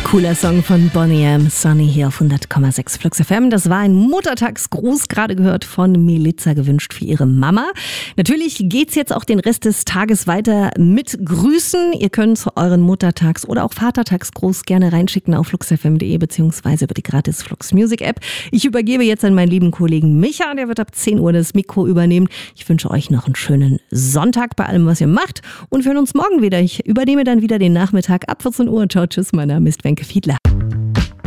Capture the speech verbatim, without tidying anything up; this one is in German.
Cooler Song von Boney M. Sunny hier auf hundert Komma sechs Flux F M. Das war ein Muttertagsgruß, gerade gehört von Melissa, gewünscht für ihre Mama. Natürlich geht's jetzt auch den Rest des Tages weiter mit Grüßen. Ihr könnt euren Muttertags- oder auch Vatertagsgruß gerne reinschicken auf fluxfm punkt de beziehungsweise über die gratis Flux Music App. Ich übergebe jetzt an meinen lieben Kollegen Micha, der wird ab zehn Uhr das Mikro übernehmen. Ich wünsche euch noch einen schönen Sonntag bei allem, was ihr macht, und wir hören uns morgen wieder. Ich übernehme dann wieder den Nachmittag ab vierzehn Uhr. Ciao, tschüss, mein Name ist Wenke Fiedler.